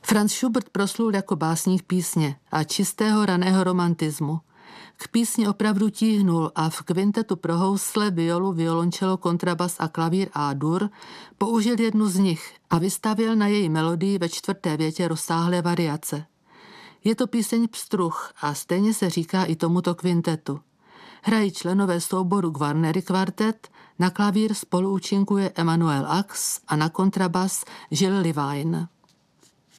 Franz Schubert proslul jako básník písně a čistého raného romantismu. K písni opravdu tíhnul a v kvintetu pro housle, violu, violončelo, kontrabas a klavír A-dur použil jednu z nich a vystavěl na její melodii ve 4. větě rozsáhlé variace. Je to píseň Pstruh a stejně se říká i tomuto kvintetu. Hrají členové souboru Guarneri kvartet, na klavír spoluúčinkuje Emanuel Ax a na kontrabas Gilles Levine.